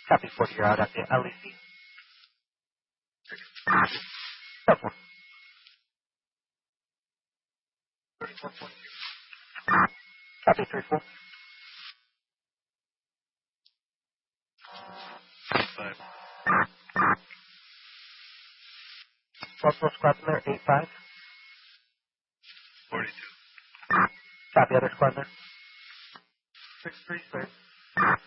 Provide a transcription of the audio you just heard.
Copy 40, you're out at the LEC. Careful. 34.2. Copy 34. 5. 12 squad there, 85. 42. Copy other squad there. 636.